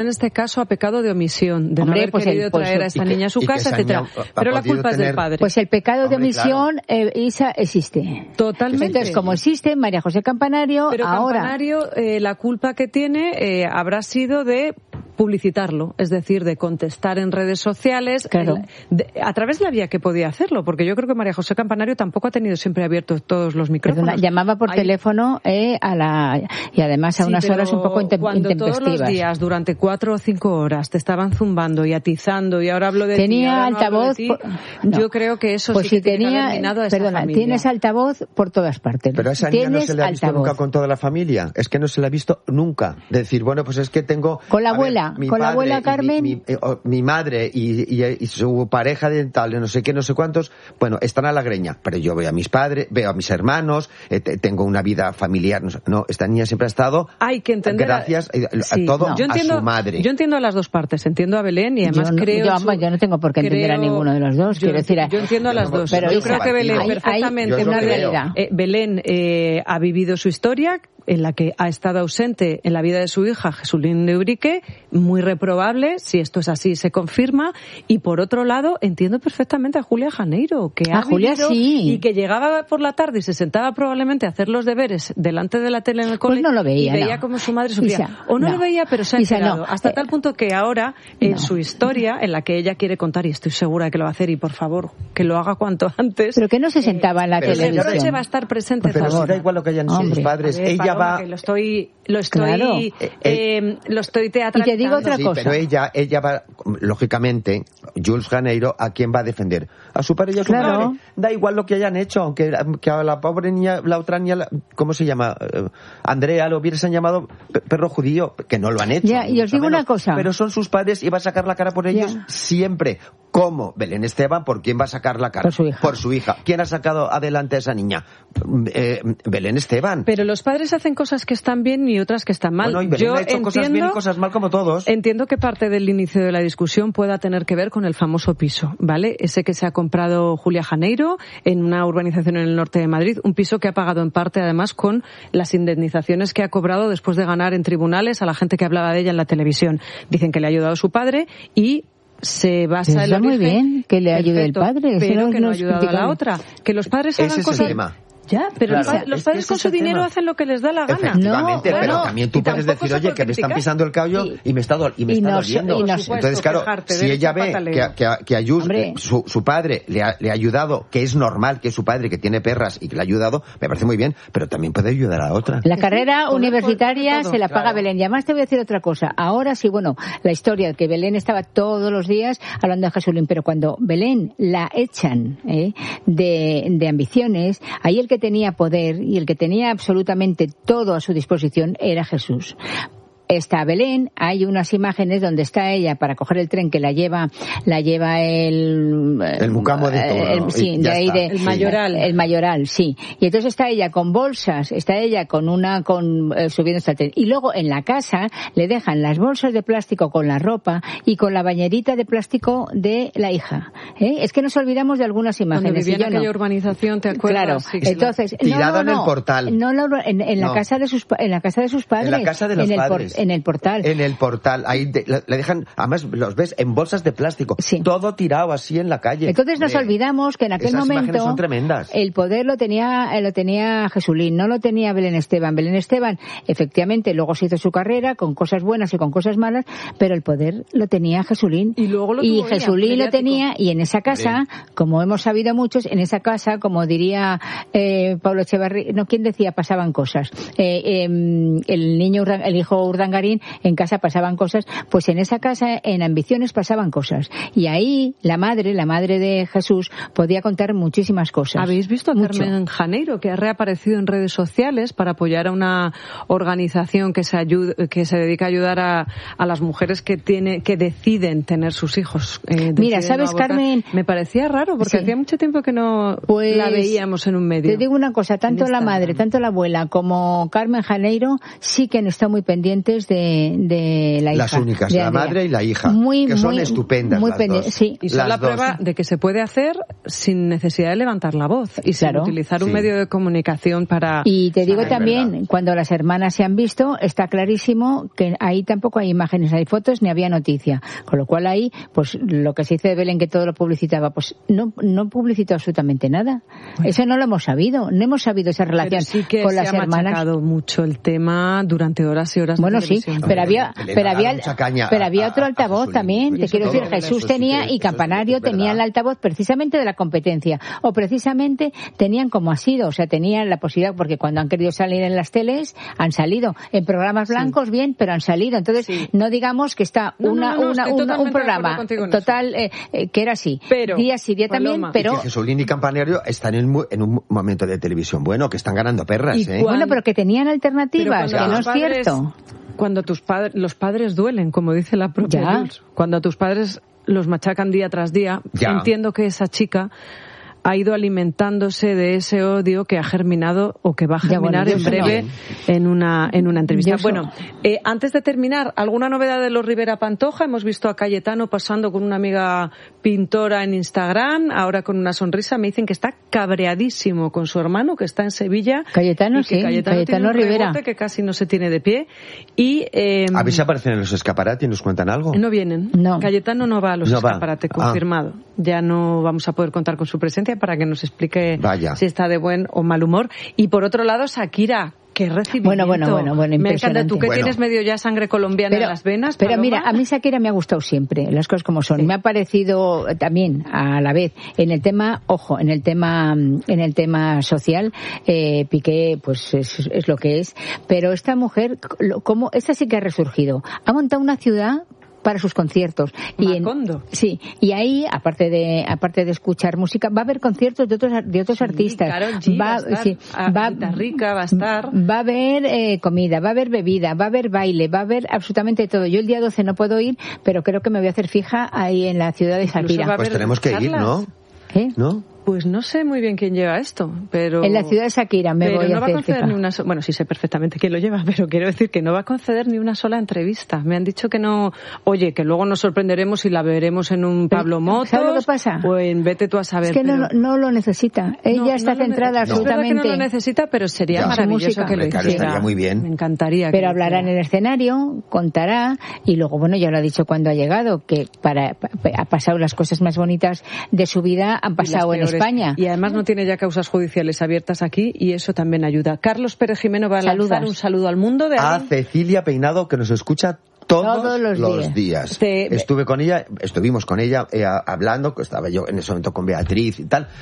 En este caso, a pecado de omisión, de no haber querido traer a esta niña a su casa, etcétera. Pero la culpa es del padre. Pues el pecado de omisión, Isa, existe. Totalmente. Entonces, como existe, María José Campanario, pero ahora... Campanario, la culpa que tiene habrá sido de publicitarlo, es decir, de contestar en redes sociales, a través de la vía que podía hacerlo, porque yo creo que María José Campanario tampoco ha tenido siempre abiertos todos los micrófonos. Perdona, llamaba por teléfono y además a unas horas un poco intempestivas. Cuando todos los días, durante 4 o 5 horas, te estaban zumbando y atizando, y ahora hablo de tenía ti, altavoz, no hablo de ti, yo creo que eso pues sí si que tiene que tenía, haber minado a esa familia. Tienes altavoz por todas partes. Pero a esa niña no se le ha visto nunca con toda la familia. Es que no se le ha visto nunca. Decir, bueno, pues es que tengo... Con la abuela, con la abuela Carmen... Mi madre y su pareja de tal, no sé qué, no sé cuántos, bueno, están a la greña. Pero yo veo a mis padres, veo a mis hermanos, tengo una vida familiar. No, esta niña siempre ha estado... Hay que entender... Gracias a todo, a su madre. Yo entiendo a las dos partes. Entiendo a Belén y además yo no tengo por qué entender a ninguno de los dos. Quiero decir, yo entiendo a las dos. Pero yo creo que Belén perfectamente... una realidad. Belén ha vivido su historia, en la que ha estado ausente en la vida de su hija, Jesulín de Eurique, muy reprobable, si esto es así se confirma, y por otro lado entiendo perfectamente a Julia Janeiro, que ha Julia, vivido sí. y que llegaba por la tarde y se sentaba probablemente a hacer los deberes delante de la tele en el cole, pues no lo veía, y veía como su madre sufría. O no lo veía, pero se ha enterado, hasta tal punto que ahora, en su historia, en la que ella quiere contar, y estoy segura de que lo va a hacer, y por favor, que lo haga cuanto antes. Pero que no se sentaba en la televisión. Pero Roche va a estar presente, pero si da igual lo que hayan sido sus padres, ella va... Que lo estoy teatralizando. Y te digo otra cosa. Sí, pero ella va, lógicamente, Jules Janeiro, ¿a quién va a defender? A su padre y a su madre. Da igual lo que hayan hecho, aunque a la pobre niña, la otra niña, ¿cómo se llama? Andrea, lo hubiesen llamado perro judío, que no lo han hecho. Ya, y os digo una cosa. Pero son sus padres y va a sacar la cara por ellos siempre. ¿Cómo? Belén Esteban, ¿por quién va a sacar la cara? Por su hija. ¿Quién ha sacado adelante a esa niña? Belén Esteban. Pero los padres hacen cosas que están bien y otras que están mal. Bueno, y Belén ha hecho cosas bien y cosas mal como todos. Entiendo que parte del inicio de la discusión pueda tener que ver con el famoso piso, ¿vale? Ese que se ha comprado Julia Janeiro en una urbanización en el norte de Madrid, un piso que ha pagado en parte además con las indemnizaciones que ha cobrado después de ganar en tribunales a la gente que hablaba de ella en la televisión. Dicen que le ha ayudado su padre y se basa en el muy bien que le ayude el padre, pero que no ha ayudado a la otra. Que los padres hagan cosas... Es el tema. Ya, pero los padres con su dinero hacen lo que les da la gana. Efectivamente, pero también tú puedes decir, oye, que me están pisando el cabello y me está doliendo. Entonces, claro, si ella ve que a Yus, su padre le ha ayudado, que es normal que su padre, que tiene perras y que le ha ayudado, me parece muy bien, pero también puede ayudar a la otra. La carrera universitaria se la paga Belén. Y además te voy a decir otra cosa. Ahora sí, bueno, la historia de que Belén estaba todos los días hablando de Jesulín, pero cuando Belén la echan de ambiciones, ahí el que tenía poder y el que tenía absolutamente todo a su disposición era Jesús. Está Belén, hay unas imágenes donde está ella para coger el tren que la lleva el Mucamo de Toro. El Mayoral. El Mayoral, sí. Y entonces está ella con bolsas, está ella subiendo hasta el tren. Y luego en la casa le dejan las bolsas de plástico con la ropa y con la bañerita de plástico de la hija. Es que nos olvidamos de algunas imágenes. Cuando vivía en aquella urbanización, ¿te acuerdas? Claro. Sí, entonces, tirada en el portal. En la casa de sus padres. En la casa de los padres. En el portal. En el portal. Ahí le dejan, además los ves en bolsas de plástico. Sí. Todo tirado así en la calle. Entonces nos olvidamos que en aquel momento son tremendas. El poder lo tenía Jesulín, no lo tenía Belén Esteban. Belén Esteban, efectivamente, luego se hizo su carrera con cosas buenas y con cosas malas, pero el poder lo tenía Jesulín. Y luego Jesulín lo tenía, y en esa casa, como hemos sabido muchos, en esa casa, como diría Pablo Echevarría, ¿quién decía? Pasaban cosas. El hijo Urdangarín, en casa pasaban cosas, pues en esa casa, en Ambiciones, pasaban cosas. Y ahí la madre de Jesús, podía contar muchísimas cosas. ¿Habéis visto a Carmen Janeiro, que ha reaparecido en redes sociales para apoyar a una organización que se dedica a ayudar a las mujeres que deciden tener sus hijos? Mira, ¿sabes, Carmen? Me parecía raro, porque hacía mucho tiempo que no la veíamos en un medio. Te digo una cosa, tanto la madre, tanto la abuela como Carmen Janeiro sí que han estado muy pendientes padres de la hija. Las únicas, la madre y la hija, que son estupendas las dos. Sí. Y son la prueba de que se puede hacer sin necesidad de levantar la voz y sin utilizar un medio de comunicación para... Y te digo también, cuando las hermanas se han visto, está clarísimo que ahí tampoco hay imágenes, hay fotos, ni había noticia. Con lo cual ahí, pues lo que se dice de Belén, que todo lo publicitaba, pues no publicitó absolutamente nada. Eso no lo hemos sabido, no hemos sabido esa relación con las hermanas. Se ha machacado mucho el tema durante horas y horas de televisión. Sí, pero había otro altavoz también. Te quiero decir, Jesús tenía y Campanario tenía el altavoz precisamente de la competencia, o precisamente tenían como ha sido, o sea, tenían la posibilidad, porque cuando han querido salir en las teles, han salido en programas blancos, bien, pero han salido. Entonces, no digamos que está un programa total que era así, pero, día sí, día también, pero... Que Jesulín y Campanario están en un momento de televisión bueno, que están ganando perras, Bueno, pero que tenían alternativas, que no es cierto. Cuando los padres duelen, como dice la propia Jules, cuando a tus padres los machacan día tras día, entiendo que esa chica ha ido alimentándose de ese odio que ha germinado o que va a germinar en breve en una entrevista. Bueno, antes de terminar, ¿alguna novedad de los Rivera Pantoja? Hemos visto a Cayetano pasando con una amiga pintora en Instagram, ahora con una sonrisa. Me dicen que está cabreadísimo con su hermano, que está en Sevilla. Cayetano, sí, Cayetano Rivera, que casi no se tiene de pie. Y a ver si aparecen en los escaparates y nos cuentan algo. No vienen. No. Cayetano no va a los escaparates, confirmado. Ya no vamos a poder contar con su presencia para que nos explique si está de buen o mal humor. Y por otro lado, Shakira, qué recibimiento. Bueno, me encanta. Tú que tienes medio ya sangre colombiana en las venas, Pero Paloma. Mira, a mí Shakira me ha gustado siempre, las cosas como son. Sí. Me ha parecido también, a la vez, en el tema social, Piqué, pues es lo que es. Pero esta mujer, esta sí que ha resurgido. Ha montado una ciudad para sus conciertos. Macondo. Y ahí, aparte de escuchar música, va a haber conciertos de otros artistas. Karol G va a estar. Va a haber comida, va a haber bebida, va a haber baile, va a haber absolutamente todo. Yo el día 12 no puedo ir, pero creo que me voy a hacer fija ahí en la ciudad de Shakira. Pues tenemos que ir, ¿no? ¿No? Pues no sé muy bien quién lleva esto, pero... En la ciudad de Shakira voy a hacer Pero no va a conceder ni una Bueno, sí sé perfectamente quién lo lleva, pero quiero decir que no va a conceder ni una sola entrevista. Me han dicho que no... Oye, que luego nos sorprenderemos y la veremos en un Pablo Motos. ¿Sabes lo que pasa? O en Vete tú a saber. Es que no lo necesita. Ella está centrada absolutamente... Es verdad que no lo necesita, pero sería maravilloso que lo hiciera. Estaría muy bien. Me encantaría. Pero hablará en el escenario, contará, y luego, bueno, ya lo ha dicho cuando ha llegado, que ha pasado las cosas más bonitas de su vida, han pasado en España. Y además no tiene ya causas judiciales abiertas aquí y eso también ayuda. Carlos Pérez Jimeno va a lanzar un saludo al mundo de a Cecilia Peinado, que nos escucha todos los días. Estuvimos con ella hablando, que estaba yo en ese momento con Beatriz y tal.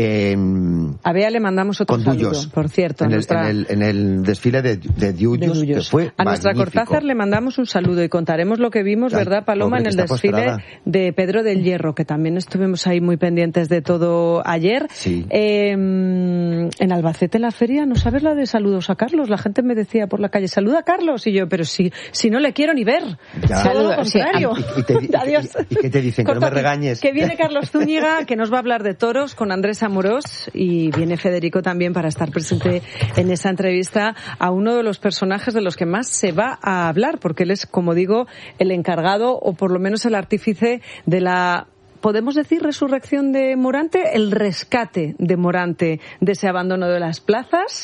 A Bea le mandamos otro saludo, Duyos, por cierto. En el desfile de Duyos, que fue a nuestra Cortázar le mandamos un salulo y contaremos lo que vimos, ¿verdad, Paloma? En el desfile de Pedro del Hierro, que también estuvimos ahí muy pendientes de todo ayer. Sí. En Albacete, en la feria, ¿no sabes la de saludos a Carlos? La gente me decía por la calle, saluda a Carlos, y yo, pero si no le quiero ni ver. Todo lo contrario. Adiós. ¿Y qué te dicen? Que no me regañes. Que viene Carlos Zúñiga, que nos va a hablar de toros con Andrés Amorós, y viene Federico también para estar presente en esa entrevista a uno de los personajes de los que más se va a hablar, porque él es, como digo, el encargado, o por lo menos el artífice de la... ¿Podemos decir resurrección de Morante? El rescate de Morante de ese abandono de las plazas,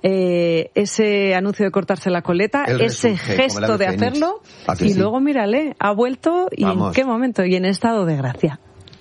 ese anuncio de cortarse la coleta, ese gesto de hacerlo, y luego mírale, ha vuelto y en qué momento, y en estado de gracia.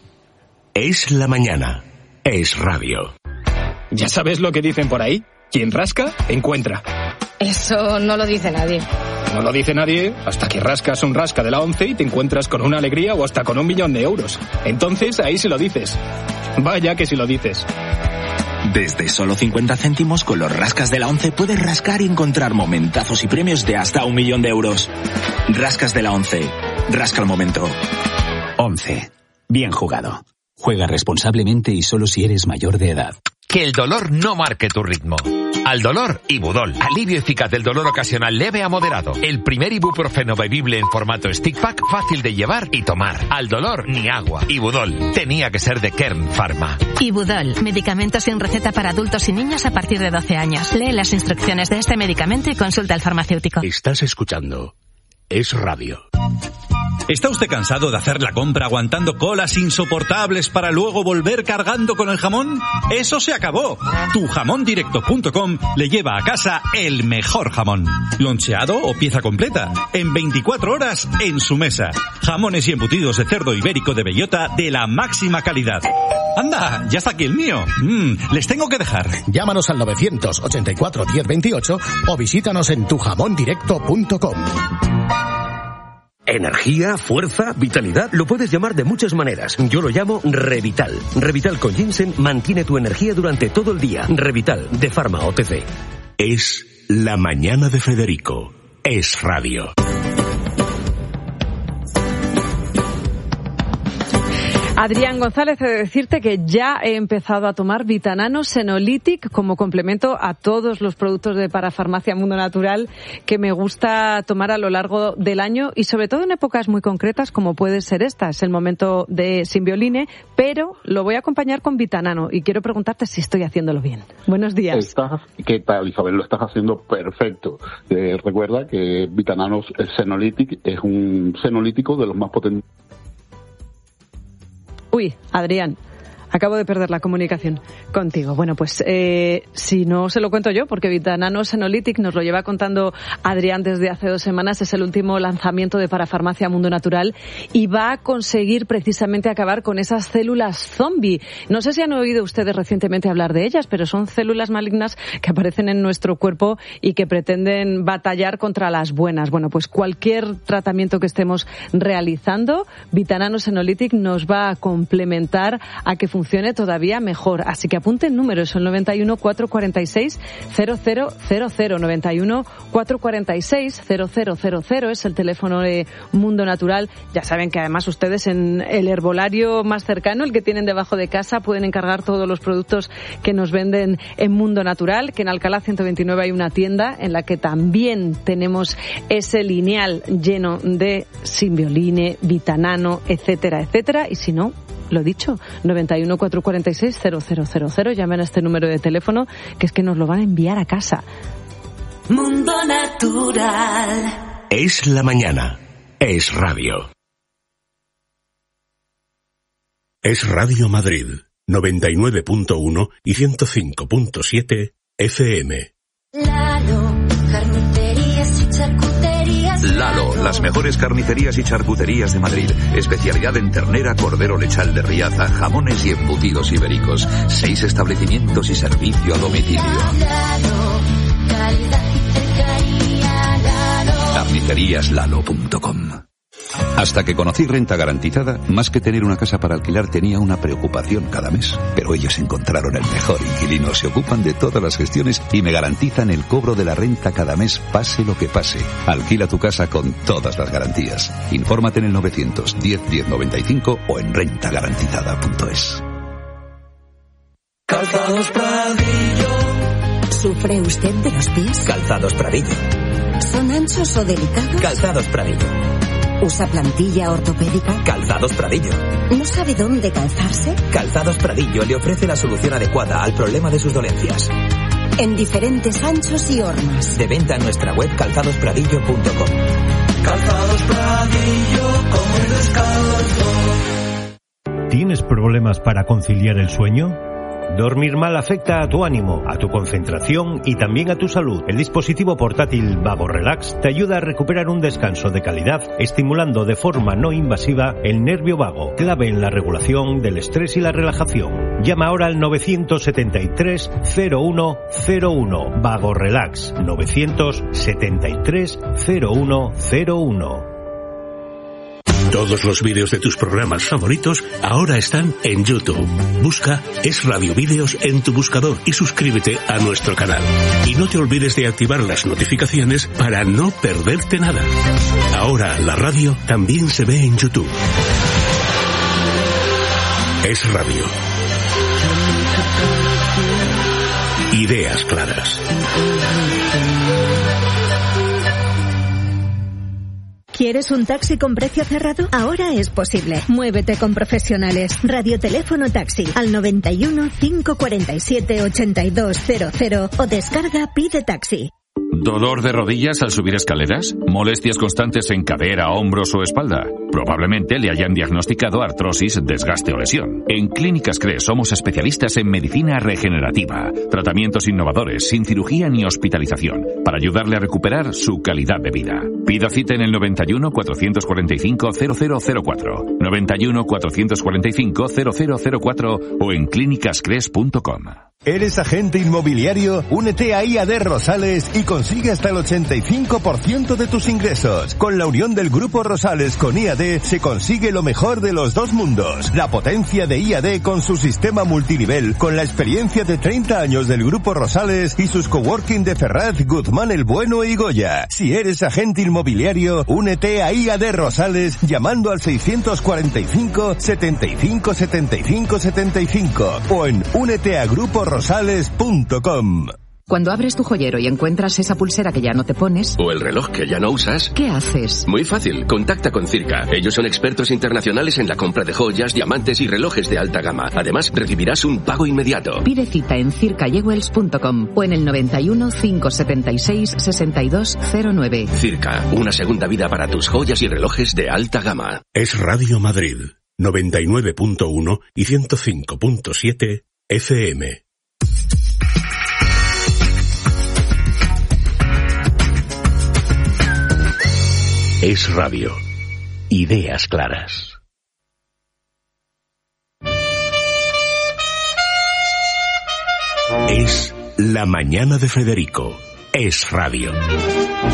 Es la mañana, es radio. ¿Ya sabes lo que dicen por ahí? Quien rasca, encuentra. Eso no lo dice nadie. No lo dice nadie hasta que rascas un rasca de la 11 y te encuentras con una alegría o hasta con 1 millón de euros. Entonces ahí sí lo dices. Vaya que sí lo dices. Desde solo 50 céntimos con los rascas de la 11 puedes rascar y encontrar momentazos y premios de hasta 1 millón de euros. Rascas de la 11. Rasca al momento. 11. Bien jugado. Juega responsablemente y solo si eres mayor de edad. Que el dolor no marque tu ritmo. Al dolor, Ibudol. Alivio eficaz del dolor ocasional leve a moderado. El primer ibuprofeno bebible en formato stick pack, fácil de llevar y tomar. Al dolor, ni agua. Ibudol. Tenía que ser de Kern Pharma. Ibudol. Medicamento sin receta para adultos y niños a partir de 12 años. Lee las instrucciones de este medicamento y consulta al farmacéutico. Estás escuchando es radio. ¿Está usted cansado de hacer la compra aguantando colas insoportables para luego volver cargando con el jamón? ¡Eso se acabó! Tujamondirecto.com le lleva a casa el mejor jamón. Loncheado o pieza completa. En 24 horas en su mesa. Jamones y embutidos de cerdo ibérico de bellota de la máxima calidad. ¡Anda! ¡Ya está aquí el mío! Les tengo que dejar. Llámanos al 984 1028 o visítanos en tujamondirecto.com. Energía, fuerza, vitalidad, lo puedes llamar de muchas maneras. Yo lo llamo Revital. Revital con ginseng mantiene tu energía durante todo el día. Revital, de Pharma OTC. Es la mañana de Federico. Es radio. Adrián González, he de decirte que ya he empezado a tomar Vitanano Senolytic como complemento a todos los productos de Parafarmacia Mundo Natural que me gusta tomar a lo largo del año y sobre todo en épocas muy concretas como puede ser esta. Es el momento de Simbioline, pero lo voy a acompañar con Vitanano y quiero preguntarte si estoy haciéndolo bien. Buenos días. ¿Qué tal, Isabel? Lo estás haciendo perfecto. Recuerda que Vitanano Senolytic es un senolítico de los más potentes. Uy, Adrián, acabo de perder la comunicación contigo. Bueno, pues si no se lo cuento yo, porque Vitanano Senolytic nos lo lleva contando Adrián desde hace 2 semanas, es el último lanzamiento de Parafarmacia Mundo Natural y va a conseguir precisamente acabar con esas células zombie. No sé si han oído ustedes recientemente hablar de ellas, pero son células malignas que aparecen en nuestro cuerpo y que pretenden batallar contra las buenas. Bueno, pues cualquier tratamiento que estemos realizando, Vitanano Senolytic nos va a complementar a que funcione todavía mejor. Así que apunten números, el 91 446 0000, 91 446 0000 es el teléfono de Mundo Natural. Ya saben que además ustedes en el herbolario más cercano, el que tienen debajo de casa, pueden encargar todos los productos que nos venden en Mundo Natural, que en Alcalá 129 hay una tienda en la que también tenemos ese lineal lleno de Simbioline, Vitanano, etcétera, etcétera. Y si no, lo dicho, 91 446 0000, llamen a este número de teléfono, que es que nos lo van a enviar a casa. Mundo Natural. Es la mañana. Es radio. Es Radio Madrid, 99.1 y 105.7 FM. Lalo, las mejores carnicerías y charcuterías de Madrid. Especialidad en ternera, cordero lechal de Riaza, jamones y embutidos ibéricos. 6 establecimientos y servicio a domicilio. Carniceríaslalo.com. Hasta que conocí Renta Garantizada, más que tener una casa para alquilar tenía una preocupación cada mes. Pero ellos encontraron el mejor inquilino, se ocupan de todas las gestiones y me garantizan el cobro de la renta cada mes, pase lo que pase. Alquila tu casa con todas las garantías. Infórmate en el 910 1095 o en rentagarantizada.es. Calzados Pradillo. ¿Sufre usted de los pies? Calzados Pradillo. ¿Son anchos o delicados? Calzados Pradillo. ¿Usa plantilla ortopédica? Calzados Pradillo. ¿No sabe dónde calzarse? Calzados Pradillo le ofrece la solución adecuada al problema de sus dolencias. En diferentes anchos y hormas. De venta en nuestra web calzadospradillo.com. Calzados Pradillo, como el descalzo. ¿Tienes problemas para conciliar el sueño? Dormir mal afecta a tu ánimo, a tu concentración y también a tu salud. El dispositivo portátil Vago Relax te ayuda a recuperar un descanso de calidad, estimulando de forma no invasiva el nervio vago, clave en la regulación del estrés y la relajación. Llama ahora al 973 0101. Vago Relax, 973 0101. Todos los vídeos de tus programas favoritos ahora están en YouTube. Busca Es Radio Vídeos en tu buscador y suscríbete a nuestro canal. Y no te olvides de activar las notificaciones para no perderte nada. Ahora la radio también se ve en YouTube. Es Radio. Ideas claras. ¿Quieres un taxi con precio cerrado? Ahora es posible. Muévete con profesionales. Radioteléfono Taxi al 91 547 8200 o descarga Pide Taxi. ¿Dolor de rodillas al subir escaleras? ¿Molestias constantes en cadera, hombros o espalda? Probablemente le hayan diagnosticado artrosis, desgaste o lesión. En Clínicas CRES somos especialistas en medicina regenerativa, tratamientos innovadores, sin cirugía ni hospitalización, para ayudarle a recuperar su calidad de vida. Pida cita en el 91 445 0004, 91 445 0004 o en clínicascres.com. ¿Eres agente inmobiliario? Únete a IAD Rosales y consigue hasta el 85% de tus ingresos. Con la unión del Grupo Rosales con IAD se consigue lo mejor de los dos mundos. La potencia de IAD con su sistema multinivel, con la experiencia de 30 años del Grupo Rosales y sus coworking de Ferraz, Guzmán el Bueno y Goya. Si eres agente inmobiliario, únete a IAD Rosales llamando al 645 75 75 75 o en úneteagruporosales.com. Cuando abres tu joyero y encuentras esa pulsera que ya no te pones... o el reloj que ya no usas... ¿qué haces? Muy fácil, contacta con Circa. Ellos son expertos internacionales en la compra de joyas, diamantes y relojes de alta gama. Además, recibirás un pago inmediato. Pide cita en circajewels.com o en el 91 576 6209. Circa, una segunda vida para tus joyas y relojes de alta gama. Es Radio Madrid, 99.1 y 105.7 FM. Es radio. Ideas claras. Es la mañana de Federico. Es radio.